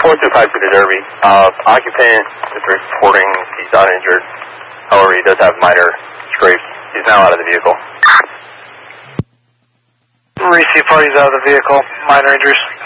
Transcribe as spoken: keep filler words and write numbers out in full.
four two five to the Derby. Uh, occupant is reporting he's not injured. However, he does have minor scrapes. He's now out of the vehicle. Receive parties out of the vehicle. Minor injuries.